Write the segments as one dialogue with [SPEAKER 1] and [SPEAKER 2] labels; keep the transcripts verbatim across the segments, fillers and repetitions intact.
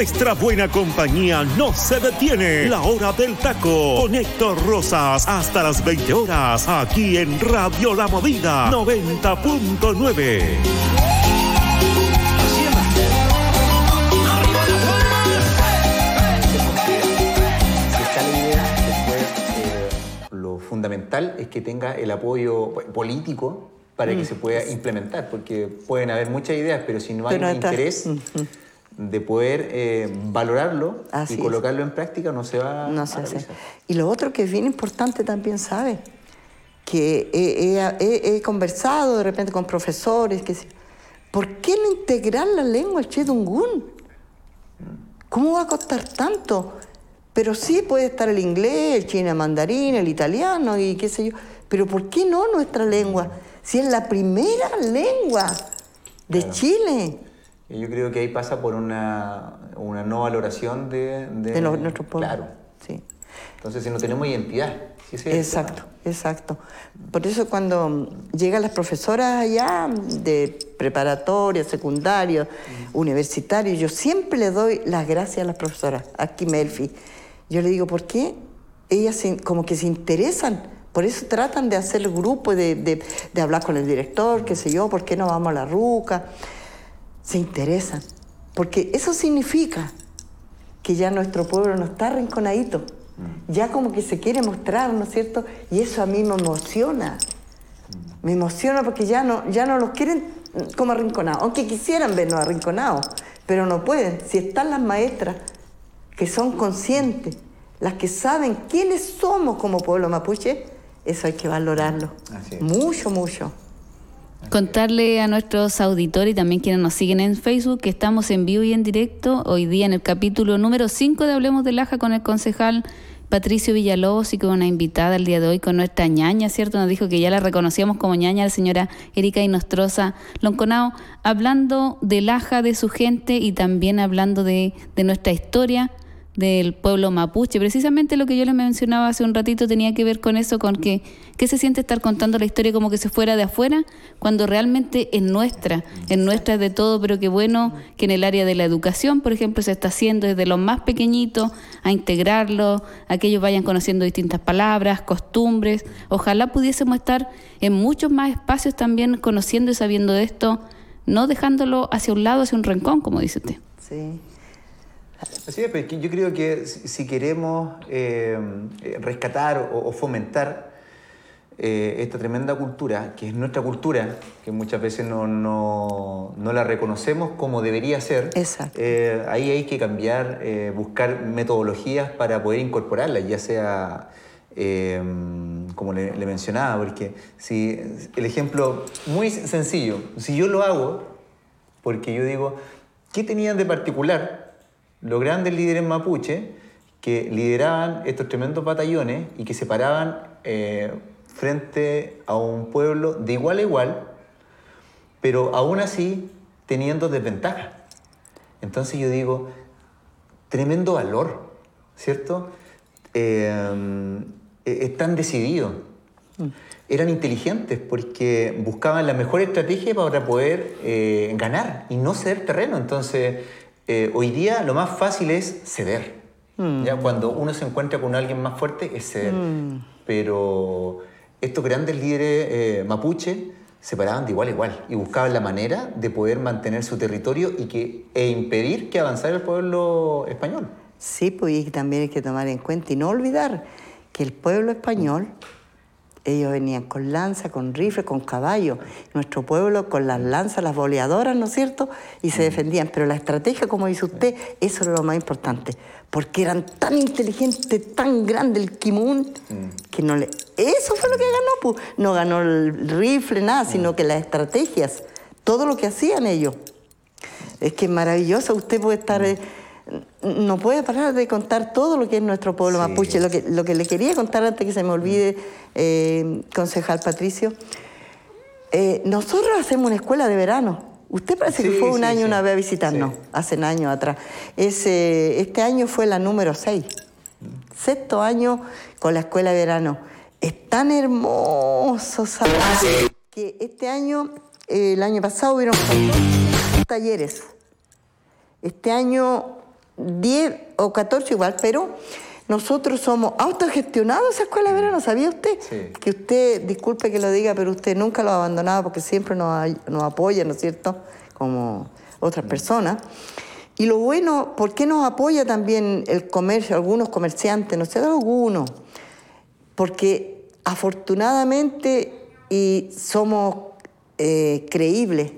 [SPEAKER 1] Nuestra buena compañía no se detiene. La hora del taco con Héctor Rosas hasta las veinte horas aquí en Radio La Movida noventa punto nueve.
[SPEAKER 2] Lo fundamental es que tenga el apoyo político para mm. que se pueda implementar, porque pueden haber muchas ideas, pero si no hay pero un está... interés uh-huh. de poder eh, valorarlo Así y colocarlo es. en práctica, no se va
[SPEAKER 3] no
[SPEAKER 2] a
[SPEAKER 3] se hace.
[SPEAKER 2] realizar.
[SPEAKER 3] Y lo otro que es bien importante también, ¿sabe? Que he, he, he conversado de repente con profesores, que ¿por qué no integrar la lengua al chedungún? ¿Cómo va a costar tanto? Pero sí puede estar el inglés, el chino mandarín, el italiano y qué sé yo. Pero ¿por qué no nuestra lengua? Si es la primera lengua de claro. Chile.
[SPEAKER 2] Yo creo que ahí pasa por una, una no valoración de... De,
[SPEAKER 3] de los, nuestros pueblos.
[SPEAKER 2] Claro.
[SPEAKER 3] Sí.
[SPEAKER 2] Entonces, si no tenemos identidad. Si es
[SPEAKER 3] exacto, exacto. Por eso cuando llegan las profesoras allá de preparatoria, secundario, uh-huh. universitario, yo siempre le doy las gracias a las profesoras, aquí Melfi. Yo le digo, ¿por qué? Ellas se, como que se interesan, por eso tratan de hacer grupo, de, de, de hablar con el director, qué sé yo, ¿por qué no vamos a la ruca? Se interesan, porque eso significa que ya nuestro pueblo no está arrinconadito, ya como que se quiere mostrar, ¿no es cierto? Y eso a mí me emociona, me emociona porque ya no, ya no los quieren como arrinconados, aunque quisieran vernos arrinconados, pero no pueden, si están las maestras que son conscientes, las que saben quiénes somos como pueblo mapuche, eso hay que valorarlo. Mucho, mucho.
[SPEAKER 4] Contarle a nuestros auditores y también quienes nos siguen en Facebook que estamos en vivo y en directo hoy día en el capítulo número cinco de Hablemos de Laja con el concejal Patricio Villalobos y con una invitada el día de hoy con nuestra ñaña, ¿cierto? Nos dijo que ya la reconocíamos como ñaña, la señora Erika Inostroza Lonconao, hablando de Laja, de su gente y también hablando de, de nuestra historia del pueblo mapuche. Precisamente lo que yo les mencionaba hace un ratito tenía que ver con eso, con que qué se siente estar contando la historia como que se fuera de afuera, cuando realmente es nuestra, es nuestra de todo, pero qué bueno que en el área de la educación, por ejemplo, se está haciendo desde los más pequeñitos a integrarlo, a que ellos vayan conociendo distintas palabras, costumbres. Ojalá pudiésemos estar en muchos más espacios también conociendo y sabiendo de esto, no dejándolo hacia un lado, hacia un rincón, como dice usted.
[SPEAKER 3] Sí.
[SPEAKER 2] Así es, pero yo creo que si queremos eh, rescatar o, o fomentar eh, esta tremenda cultura, que es nuestra cultura, que muchas veces no, no, no la reconocemos como debería ser, eh, ahí hay que cambiar, eh, buscar metodologías para poder incorporarla, ya sea, eh, como le, le mencionaba, porque si el ejemplo muy sencillo, si yo lo hago, porque yo digo, ¿qué tenían de particular los grandes líderes mapuche que lideraban estos tremendos batallones y que se paraban eh, frente a un pueblo de igual a igual, pero aún así teniendo desventajas? Entonces yo digo, tremendo valor, ¿cierto? Eh, están decididos, mm. eran inteligentes porque buscaban la mejor estrategia para poder eh, ganar y no ceder terreno. Entonces, Eh, hoy día lo más fácil es ceder. Mm. ¿Ya? Cuando uno se encuentra con alguien más fuerte es ceder. Mm. Pero estos grandes líderes eh, mapuche se paraban de igual a igual y buscaban la manera de poder mantener su territorio y que, e impedir que avanzara el pueblo español.
[SPEAKER 3] Sí, pues y también hay que tomar en cuenta y no olvidar que el pueblo español, ellos venían con lanza, con rifle, con caballo. Nuestro pueblo con las lanzas, las boleadoras, ¿no es cierto? Y se defendían. Pero la estrategia, como dice usted, eso era lo más importante. Porque eran tan inteligentes, tan grande el Kimun, que no le... Eso fue lo que ganó, pues. No ganó el rifle, nada, sino que las estrategias, todo lo que hacían ellos. Es que es maravilloso. Usted puede estar... Eh, no puede parar de contar todo lo que es nuestro pueblo sí. mapuche. Lo que, lo que le quería contar antes que se me olvide, eh, concejal Patricio, eh, nosotros hacemos una escuela de verano. Usted parece sí, que fue un sí, año sí. una vez a visitarnos, sí. hace un año atrás. Ese, este año fue la número seis. Sexto año con la escuela de verano. Es tan hermoso, ¿sabes? Que este año, eh, el año pasado hubieron talleres. Este año diez o catorce igual, pero nosotros somos autogestionados esa escuela de verano, ¿sabía usted?
[SPEAKER 2] Sí.
[SPEAKER 3] Que usted, disculpe que lo diga, pero usted nunca lo ha abandonado porque siempre nos, nos apoya, ¿no es cierto?, como otras personas. Y lo bueno, ¿por qué nos apoya también el comercio, algunos comerciantes, no sé, algunos? Porque afortunadamente y somos eh, creíbles.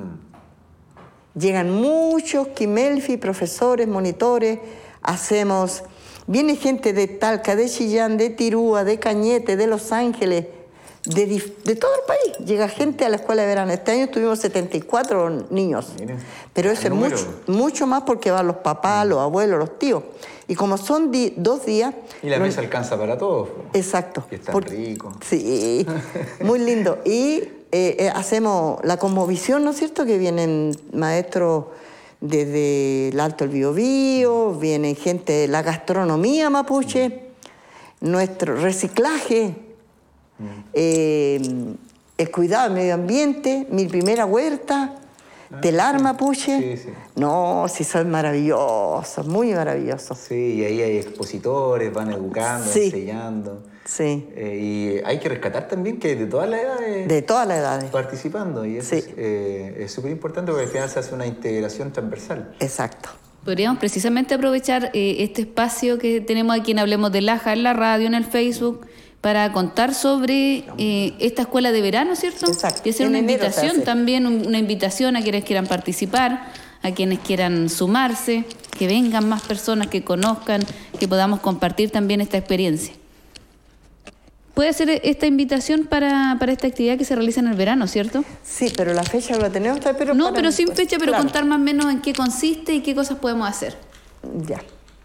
[SPEAKER 3] Mm. Llegan muchos Quimelfi, profesores, monitores, hacemos... Viene gente de Talca, de Chillán, de Tirúa, de Cañete, de Los Ángeles, de, de todo el país. Llega gente a la escuela de verano. Este año tuvimos setenta y cuatro niños. Miren, pero eso es mucho, mucho más porque van los papás, mm. los abuelos, los tíos. Y como son di dos días...
[SPEAKER 2] Y la mesa alcanza para todos.
[SPEAKER 3] Exacto.
[SPEAKER 2] Y está
[SPEAKER 3] por,
[SPEAKER 2] rico.
[SPEAKER 3] Sí, muy lindo. Y eh, eh, hacemos la cosmovisión, ¿no es cierto?, que vienen maestros desde el Alto el Biobío, viene gente de la gastronomía mapuche, nuestro reciclaje, mm. eh, el cuidado del medio ambiente, mi primera huerta, ah, telar sí. mapuche. Sí, sí. No, sí, son maravillosos, muy maravillosos.
[SPEAKER 2] Sí, y ahí hay expositores, van educando, sí. enseñando.
[SPEAKER 3] Sí.
[SPEAKER 2] Eh, y hay que rescatar también que de todas las edades...
[SPEAKER 3] De todas las edades.
[SPEAKER 2] Participando. Y eso sí. es súper eh, importante porque al final se hace una integración transversal.
[SPEAKER 3] Exacto.
[SPEAKER 4] Podríamos precisamente aprovechar eh, este espacio que tenemos aquí en Hablemos de Laja, en la radio, en el Facebook, para contar sobre eh, esta escuela de verano, ¿cierto?
[SPEAKER 3] Exacto.
[SPEAKER 4] Y hacer una invitación también, una invitación a quienes quieran participar, a quienes quieran sumarse, que vengan más personas, que conozcan, que podamos compartir también esta experiencia. Puede ser esta invitación para, para esta actividad que se realiza en el verano, ¿cierto?
[SPEAKER 3] Sí, pero la fecha la tenemos todavía. Pero
[SPEAKER 4] no,
[SPEAKER 3] para,
[SPEAKER 4] pero sin fecha, pero
[SPEAKER 3] claro.
[SPEAKER 4] contar más o menos en qué consiste y qué cosas podemos hacer.
[SPEAKER 3] Ya.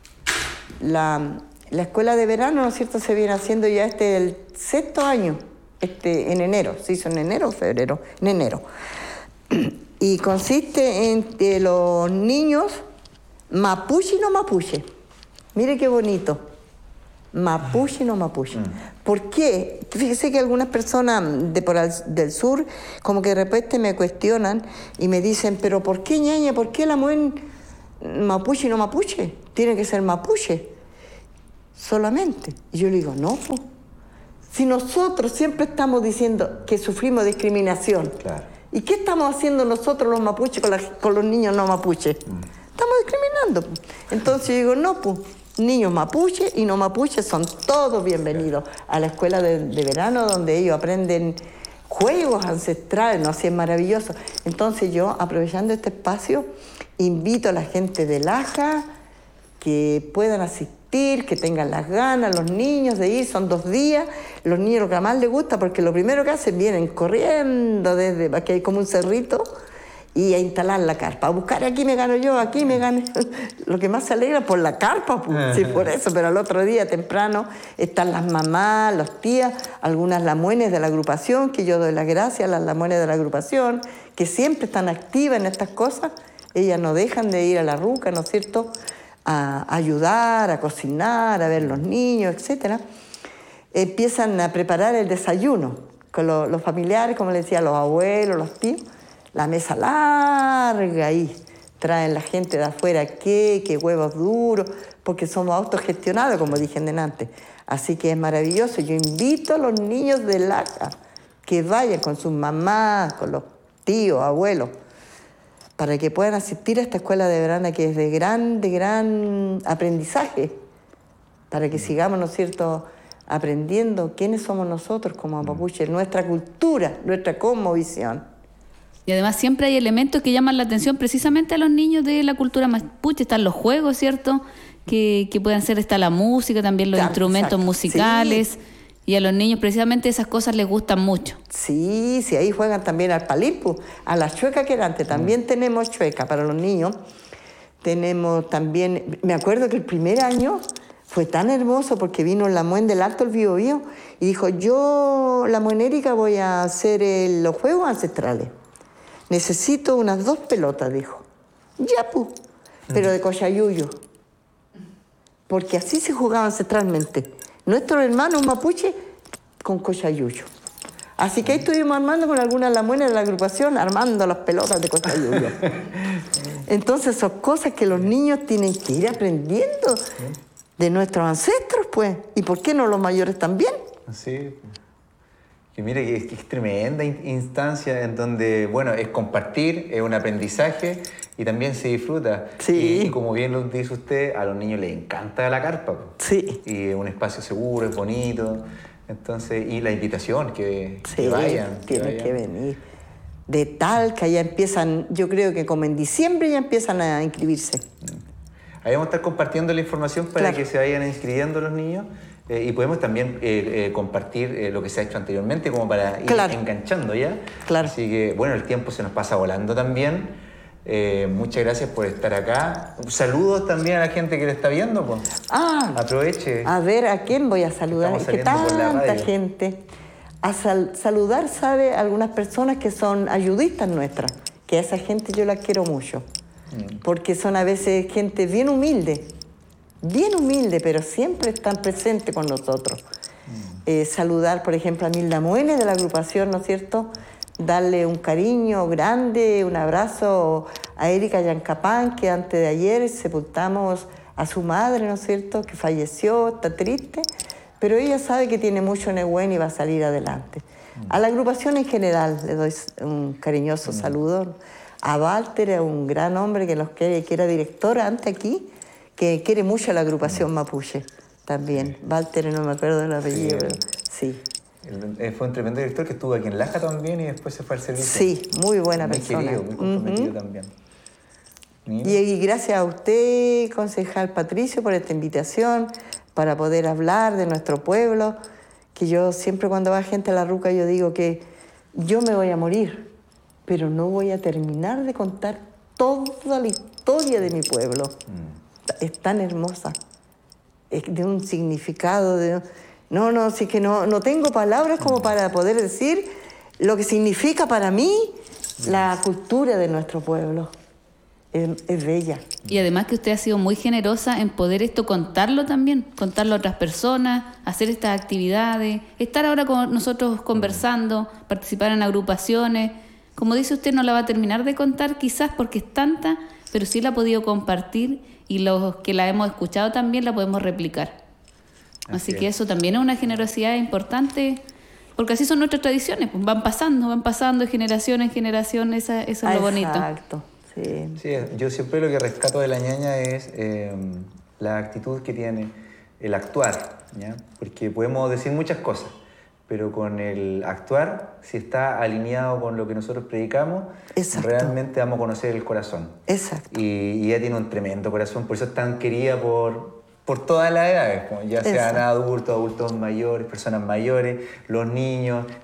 [SPEAKER 3] La, la escuela de verano, ¿no es cierto?, se viene haciendo ya este el sexto año, este en enero. Se hizo en enero o febrero, en enero. Y consiste en que los niños mapuche y no mapuche. Mire qué bonito. Mapuche y no mapuche. Mm. ¿Por qué? Fíjese que algunas personas de por el, del sur como que de repente me cuestionan y me dicen, pero ¿por qué, ñaña? ¿Por qué la mujer mapuche y no mapuche? Tiene que ser mapuche solamente. Y yo le digo, no, pues. Si nosotros siempre estamos diciendo que sufrimos discriminación,
[SPEAKER 2] claro.
[SPEAKER 3] ¿Y qué estamos haciendo nosotros los mapuches con, la, con los niños no mapuches? Mm. Estamos discriminando. Entonces yo digo, no, pues. Niños mapuche y no mapuche son todos bienvenidos a la escuela de, de verano, donde ellos aprenden juegos ancestrales, ¿no? Así es maravilloso. Entonces yo, aprovechando este espacio, invito a la gente de Laja que puedan asistir, que tengan las ganas, los niños de ir, son dos días, los niños lo que más les gusta, porque lo primero que hacen, vienen corriendo desde, aquí hay como un cerrito, y a instalar la carpa, a buscar aquí me gano yo, aquí me gano. Lo que más se alegra por la carpa, pues, sí, por eso, pero al otro día temprano están las mamás, los tías, algunas lamuenes de la agrupación, que yo doy las gracias a las lamuenes de la agrupación, que siempre están activas en estas cosas, ellas no dejan de ir a la ruca, ¿no es cierto?, a ayudar, a cocinar, a ver los niños, etcétera. Empiezan a preparar el desayuno con lo, los familiares, como les decía, los abuelos, los tíos. La mesa larga ahí, traen la gente de afuera queque, huevos duros, porque somos autogestionados, como dije antes. Así que es maravilloso. Yo invito a los niños de Laja que vayan con sus mamás, con los tíos, abuelos, para que puedan asistir a esta escuela de verano que es de gran, de gran aprendizaje, para que sigamos, ¿no es cierto?, aprendiendo quiénes somos nosotros como mapuches, nuestra cultura, nuestra cosmovisión.
[SPEAKER 4] Y además siempre hay elementos que llaman la atención precisamente a los niños de la cultura mapuche. Están los juegos, ¿cierto?, que, que pueden ser, está la música, también los exacto, instrumentos exacto. musicales. Sí. Y a los niños precisamente esas cosas les gustan mucho.
[SPEAKER 3] Sí, sí, ahí juegan también al palimpu, a la chueca que era antes. También mm. tenemos chueca para los niños. Tenemos también, me acuerdo que el primer año fue tan hermoso porque vino la muen del Alto el Biobío y dijo, yo, la muenérica, voy a hacer el, los juegos ancestrales. Necesito unas dos pelotas, dijo. Ya, pu, pero de cochayuyo. Porque así se jugaba ancestralmente. Nuestros hermanos mapuche con cochayuyo. Así que ahí estuvimos armando con algunas de las muelas de la agrupación, armando las pelotas de Costa Lluvia. Entonces son cosas que los niños tienen que ir aprendiendo de nuestros ancestros, pues. ¿Y por qué no los mayores también?
[SPEAKER 2] Sí. Que mire que es, que es tremenda instancia en donde, bueno, es compartir, es un aprendizaje y también se disfruta.
[SPEAKER 3] Sí.
[SPEAKER 2] Y, y como bien lo dice usted, a los niños les encanta la carpa.
[SPEAKER 3] Sí.
[SPEAKER 2] Y es un espacio seguro, es bonito. Entonces, y la invitación, que,
[SPEAKER 3] Sí,
[SPEAKER 2] que vayan.
[SPEAKER 3] tienen
[SPEAKER 2] que,
[SPEAKER 3] que venir. De Talca ya empiezan, yo creo que como en diciembre ya empiezan a inscribirse.
[SPEAKER 2] Ahí vamos a estar compartiendo la información para
[SPEAKER 3] Claro.
[SPEAKER 2] que se vayan inscribiendo los niños. Eh, y podemos también eh, eh, compartir eh, lo que se ha hecho anteriormente como para ir
[SPEAKER 3] Claro.
[SPEAKER 2] enganchando ya.
[SPEAKER 3] Claro.
[SPEAKER 2] Así que, bueno, el tiempo se nos pasa volando también. Eh, muchas gracias por estar acá. Saludos también a la gente que lo está viendo. Pues.
[SPEAKER 3] Ah,
[SPEAKER 2] Aproveche.
[SPEAKER 3] a ver, ¿a quién voy a saludar?
[SPEAKER 2] Estamos
[SPEAKER 3] Es que
[SPEAKER 2] saliendo por la
[SPEAKER 3] tanta
[SPEAKER 2] radio.
[SPEAKER 3] gente. A sal- saludar, ¿sabe? Algunas personas que son ayudistas nuestras, que a esa gente yo la quiero mucho. Porque son a veces gente bien humilde, bien humilde, pero siempre están presentes con nosotros. Eh, saludar, por ejemplo, a Milda Muene de la agrupación, ¿no es cierto? Darle un cariño grande, un abrazo a Erika Yancapán, que antes de ayer sepultamos a su madre, ¿no es cierto?, que falleció, está triste, pero ella sabe que tiene mucho Nehuen y va a salir adelante. A la agrupación en general le doy un cariñoso saludo. A Walter, un gran hombre que, los quiere, que era director antes aquí, que quiere mucho a la agrupación mapuche también. Walter, no me acuerdo del apellido,
[SPEAKER 2] Sí.
[SPEAKER 3] pero sí.
[SPEAKER 2] Él, eh, fue un tremendo director que estuvo aquí en Laja también y después se fue al servicio.
[SPEAKER 3] Sí, muy buena
[SPEAKER 2] muy
[SPEAKER 3] persona.
[SPEAKER 2] Querido, muy comprometido
[SPEAKER 3] Ujú.
[SPEAKER 2] también. Mira.
[SPEAKER 3] Y, y gracias a usted, concejal Patricio, por esta invitación para poder hablar de nuestro pueblo, que yo siempre cuando va gente a la ruca yo digo que yo me voy a morir, pero no voy a terminar de contar toda la historia de mi pueblo.
[SPEAKER 2] Mm.
[SPEAKER 3] Es tan hermosa, es de un significado, de... no, no, sí que no, no tengo palabras como para poder decir lo que significa para mí la cultura de nuestro pueblo. Es, es bella.
[SPEAKER 4] Y además que usted ha sido muy generosa en poder esto contarlo también, contarlo a otras personas, hacer estas actividades, estar ahora con nosotros conversando, participar en agrupaciones. Como dice usted, no la va a terminar de contar quizás porque es tanta, pero sí la ha podido compartir y los que la hemos escuchado también la podemos replicar. Así,
[SPEAKER 2] Así
[SPEAKER 4] que
[SPEAKER 2] es.
[SPEAKER 4] eso también es una generosidad importante, porque así son nuestras tradiciones, pues van pasando, van pasando de generación en generación, esa, eso es lo bonito.
[SPEAKER 3] Exacto, sí.
[SPEAKER 2] Sí, yo siempre lo que rescato de la ñaña es eh, la actitud que tiene, el actuar, ¿ya? Porque podemos decir muchas cosas, pero con el actuar, si está alineado con lo que nosotros predicamos,
[SPEAKER 3] Exacto.
[SPEAKER 2] realmente vamos a conocer el corazón.
[SPEAKER 3] Exacto.
[SPEAKER 2] Y, y ella tiene un tremendo corazón, por eso es tan querida por, por todas las edades, como ya sean
[SPEAKER 3] Exacto.
[SPEAKER 2] adultos, adultos mayores, personas mayores, los niños,